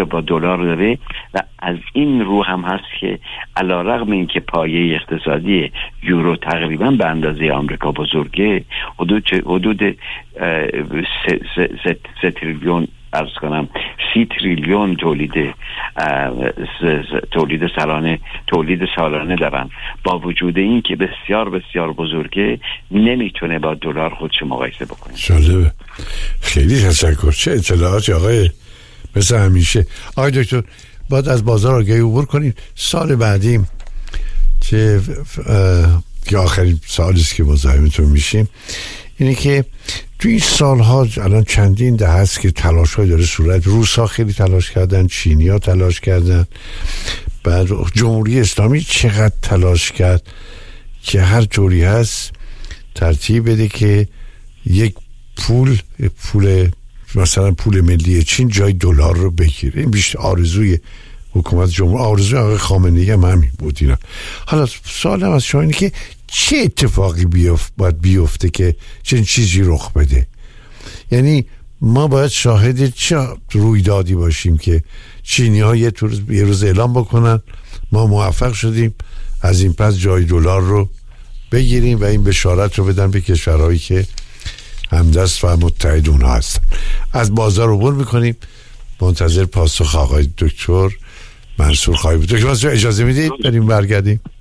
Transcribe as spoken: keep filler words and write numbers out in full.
با دلار داره و از این رو هم هست که علیرغم اینکه پایه اقتصادی یورو تقریبا به اندازه آمریکا بزرگه، حدود حدود سه, سه, سه, سه تریلیون عرض کنم سی تریلیون تولید تولید سالانه تولید سالانه دارن، با وجود این که بسیار بسیار بزرگه نمیتونه با دلار خودش مقایسه بکنه. جالبه. خیلی تشکر. چه اطلاعاتی آقای، مثل همیشه. آقای دکتر باید از بازار آگاهی عبور کنیم. سال بعدی که که آخرین سالی است که مزاحمتون میشیم اینه که تو این سالها الان چندین دهه است که تلاش‌های داره صورت. روس‌ها خیلی تلاش کردن، چینی‌ها تلاش کردن، بعد جمهوری اسلامی چقدر تلاش کرد که هر جوری هست ترتیب بده که یک پول پول مثلا پول ملی چین جای دلار رو بگیره. این بیشتر آرزوی حکومت جمهوری، آرزوی آقای خامنه‌ای هم همین بود. اینا حالا سوالم از شما اینه که چه اتفاقی بیفت باید بیفته که چنین چیزی رخ بده؟ یعنی ما باید شاهد چه رویدادی باشیم که چینی ها یه روز اعلام بکنن ما موفق شدیم از این پس جای دلار رو بگیریم و این بشارت رو بدن به کشورهایی که همدست و متحد اونها هستن. از بازار عبور میکنیم، منتظر پاسخ آقای دکتر منصور خواهی بود. دکتر منصور اجازه میدید بریم برگردیم؟